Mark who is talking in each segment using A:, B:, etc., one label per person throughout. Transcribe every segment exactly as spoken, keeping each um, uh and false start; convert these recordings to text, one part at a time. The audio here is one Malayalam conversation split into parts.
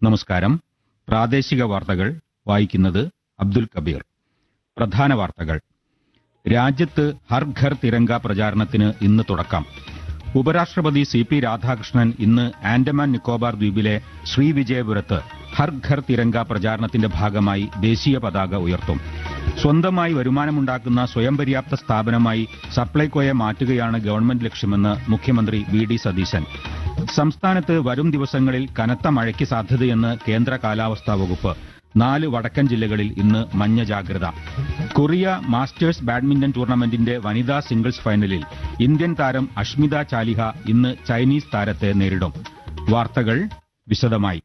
A: നമസ്കാരം. പ്രാദേശിക വാർത്തകൾ വായിക്കുന്നത് അബ്ദുൽ കബീർ. പ്രധാന വാർത്തകൾ. രാജ്യത്ത് ഹർ ഘർ തിരങ്ക പ്രചാരണത്തിന് ഇന്ന് തുടക്കം. ഉപരാഷ്ട്രപതി സി പി രാധാകൃഷ്ണൻ ഇന്ന് ആൻഡമാൻ നിക്കോബാർ ദ്വീപിലെ ശ്രീവിജയപുരത്ത് ഹർ ഘർ തിരങ്ക പ്രചാരണത്തിന്റെ ഭാഗമായി ദേശീയ പതാക ഉയർത്തും. സ്വന്തമായി വരുമാനമുണ്ടാക്കുന്ന സ്വയം പര്യാപ്ത സ്ഥാപനമായി സപ്ലൈകോയെ മാറ്റുകയാണ് ഗവൺമെന്റ് ലക്ഷ്യമെന്ന് മുഖ്യമന്ത്രി വി ഡി സതീശൻ. സംസ്ഥാനത്ത് വരും ദിവസങ്ങളിൽ കനത്ത മഴയ്ക്ക് സാധ്യതയെന്ന് കേന്ദ്ര കാലാവസ്ഥാ വകുപ്പ്. നാല് വടക്കൻ ജില്ലകളിൽ ഇന്ന് മഞ്ഞ ജാഗ്രത. കൊറിയ മാസ്റ്റേഴ്സ് ബാഡ്മിന്റൺ ടൂർണമെന്റിന്റെ വനിതാ സിംഗിൾസ് ഫൈനലിൽ ഇന്ത്യൻ താരം അഷ്മിത ചാലിഹ ഇന്ന് ചൈനീസ് താരത്തെ നേരിടും. വാർത്തകൾ വിശദമായി.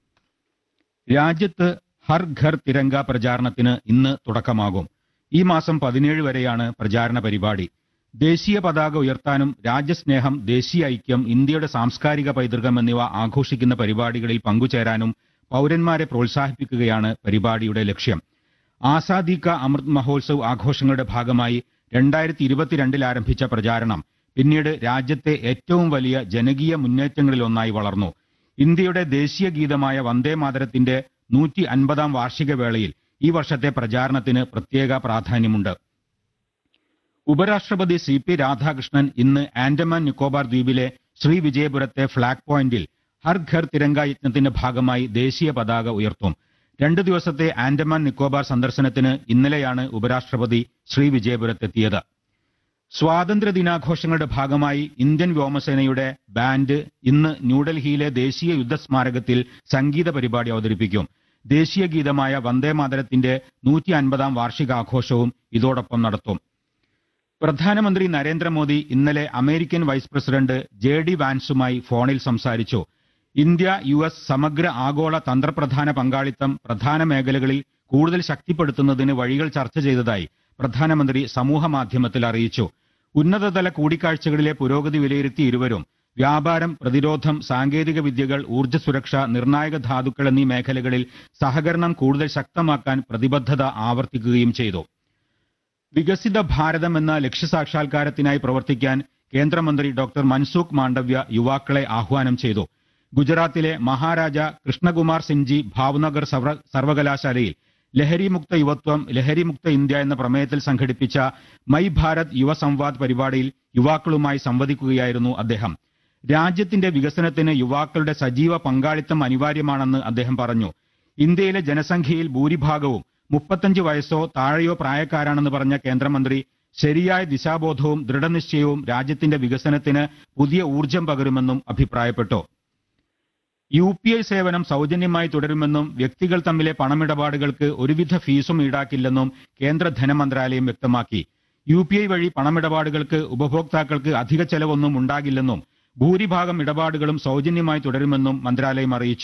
A: രാജ്യത്ത് ഹർ ഘർ തിരങ്ക പ്രചാരണത്തിന് ഇന്ന് തുടക്കമാകും. ഈ മാസം പതിനേഴ് വരെയാണ് പ്രചാരണ പരിപാടി. ദേശീയ പതാക ഉയർത്താനും രാജ്യസ്നേഹം, ദേശീയ ഐക്യം, ഇന്ത്യയുടെ സാംസ്കാരിക പൈതൃകം എന്നിവ ആഘോഷിക്കുന്ന പരിപാടികളിൽ പങ്കുചേരാനും പൌരന്മാരെ പ്രോത്സാഹിപ്പിക്കുകയാണ് പരിപാടിയുടെ ലക്ഷ്യം. ആസാദി കാ അമൃത് മഹോത്സവ് ആഘോഷങ്ങളുടെ ഭാഗമായി രണ്ടായിരത്തി ഇരുപത്തിരണ്ടിൽ ആരംഭിച്ച പ്രചാരണം പിന്നീട് രാജ്യത്തെ ഏറ്റവും വലിയ ജനകീയ മുന്നേറ്റങ്ങളിലൊന്നായി വളർന്നു. ഇന്ത്യയുടെ ദേശീയ ഗീതമായ വന്ദേ മാതരത്തിന്റെ നൂറ്റി അൻപതാം വാർഷിക വേളയിൽ ഈ വർഷത്തെ പ്രചാരണത്തിന് പ്രത്യേക പ്രാധാന്യമുണ്ട്. ഉപരാഷ്ട്രപതി സി പി രാധാകൃഷ്ണൻ ഇന്ന് ആൻഡമാൻ നിക്കോബാർ ദ്വീപിലെ ശ്രീവിജയപുരത്തെ ഫ്ളാഗ് പോയിന്റിൽ ഹർ ഘർ തിരങ്ക യജ്ഞത്തിന്റെ ഭാഗമായി ദേശീയ പതാക ഉയർത്തും. രണ്ടു ദിവസത്തെ ആൻഡമാൻ നിക്കോബാർ സന്ദർശനത്തിന് ഇന്നലെയാണ് ഉപരാഷ്ട്രപതി ശ്രീവിജയപുരത്തെത്തിയത്. സ്വാതന്ത്ര്യ ദിനാഘോഷങ്ങളുടെ ഭാഗമായി ഇന്ത്യൻ വ്യോമസേനയുടെ ബാൻഡ് ഇന്ന് ന്യൂഡൽഹിയിലെ ദേശീയ യുദ്ധസ്മാരകത്തിൽ സംഗീത പരിപാടി അവതരിപ്പിക്കും. ദേശീയ ഗീതമായ വന്ദേ മാതരത്തിന്റെ നൂറ്റി അൻപതാം വാർഷികാഘോഷവും ഇതോടൊപ്പം നടത്തും. പ്രധാനമന്ത്രി നരേന്ദ്രമോദി ഇന്നലെ American vice president J D വാൻസുമായി ഫോണിൽ സംസാരിച്ചു. ഇന്ത്യ യു എസ് സമഗ്ര ആഗോള തന്ത്രപ്രധാന പങ്കാളിത്തം പ്രധാന മേഖലകളിൽ കൂടുതൽ ശക്തിപ്പെടുത്തുന്നതിന് വഴികൾ ചർച്ച ചെയ്തതായി പ്രധാനമന്ത്രി സമൂഹമാധ്യമത്തിൽ അറിയിച്ചു. ഉന്നതതല കൂടിക്കാഴ്ചകളിലെ പുരോഗതി വിലയിരുത്തി ഇരുവരും വ്യാപാരം, പ്രതിരോധം, സാങ്കേതിക വിദ്യകൾ, ഊർജ്ജ സുരക്ഷ, നിർണായക ധാതുക്കൾ എന്നീ മേഖലകളിൽ സഹകരണം കൂടുതൽ ശക്തമാക്കാൻ പ്രതിബദ്ധത ആവർത്തിക്കുകയും ചെയ്തു. വികസിത ഭാരതം എന്ന ലക്ഷ്യസാക്ഷാത്കാരത്തിനായി പ്രവർത്തിക്കാൻ കേന്ദ്രമന്ത്രി ഡോക്ടർ മൻസുഖ് മാണ്ഡവ്യ യുവാക്കളെ ആഹ്വാനം ചെയ്തു. ഗുജറാത്തിലെ മഹാരാജ കൃഷ്ണകുമാർ സിംഗ്ജി ഭാവ്നഗർ സർവകലാശാലയിൽ ലഹരിമുക്ത യുവത്വം, ലഹരിമുക്ത ഇന്ത്യ എന്ന പ്രമേയത്തിൽ സംഘടിപ്പിച്ച മൈ ഭാരത് യുവ സംവാദ് പരിപാടിയിൽ യുവാക്കളുമായി സംവദിക്കുകയായിരുന്നു അദ്ദേഹം. രാജ്യത്തിന്റെ വികസനത്തിന് യുവാക്കളുടെ സജീവ പങ്കാളിത്തം അനിവാര്യമാണെന്ന് അദ്ദേഹം പറഞ്ഞു. ഇന്ത്യയിലെ ജനസംഖ്യയിൽ ഭൂരിഭാഗവും മുപ്പത്തഞ്ച് വയസ്സോ താഴെയോ പ്രായക്കാരാണെന്ന് പറഞ്ഞ കേന്ദ്രമന്ത്രി ശരിയായ ദിശാബോധവും ദൃഢനിശ്ചയവും രാജ്യത്തിന്റെ വികസനത്തിന് പുതിയ ഊർജ്ജം പകരുമെന്നും അഭിപ്രായപ്പെട്ടു. യു പി ഐ സേവനം സൗജന്യമായി തുടരുമെന്നും വ്യക്തികൾ തമ്മിലെ പണമിടപാടുകൾക്ക് ഒരുവിധ ഫീസും ഈടാക്കില്ലെന്നും കേന്ദ്ര ധനമന്ത്രാലയം വ്യക്തമാക്കി. യു പി ഐ വഴി പണമിടപാടുകൾക്ക് ഉപഭോക്താക്കൾക്ക് അധിക ചെലവൊന്നും ഉണ്ടാകില്ലെന്നും ഭൂരിഭാഗം ഇടപാടുകളും സൗജന്യമായി തുടരുമെന്നും മന്ത്രാലയം അറിയിച്ചു.